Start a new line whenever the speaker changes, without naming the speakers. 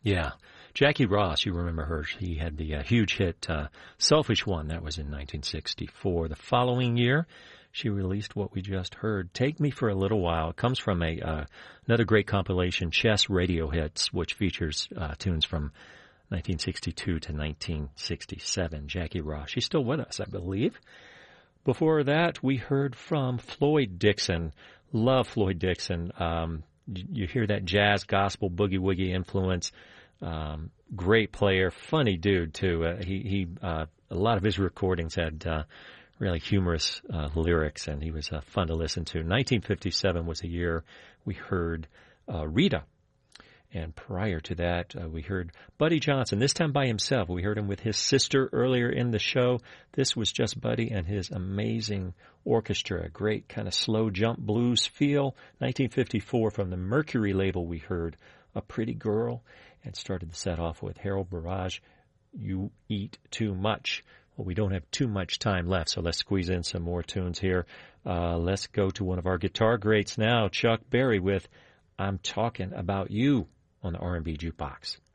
Yeah. Jackie Ross, you remember her. She had the huge hit Selfish One. That was in 1964. The following year, she released what we just heard, Take Me for a Little While. It comes from another great compilation, Chess Radio Hits, which features tunes from 1962 to 1967. Jackie Ross. She's still with us, I believe. Before that, we heard from Floyd Dixon. Love Floyd Dixon. You hear that jazz, gospel, boogie-woogie influence. Great player, funny dude, too. A lot of his recordings had really humorous lyrics, and he was fun to listen to. 1957 was the year we heard Rita. And prior to that, we heard Buddy Johnson, this time by himself. We heard him with his sister earlier in the show. This was just Buddy and his amazing orchestra, a great kind of slow jump blues feel. 1954 from the Mercury label, we heard A Pretty Girl, and started the set off with Harold Barrage, You Eat Too Much. Well, we don't have too much time left, so let's squeeze in some more tunes here. Let's go to one of our guitar greats now, Chuck Berry with I'm Talking About You on the R&B Jukebox.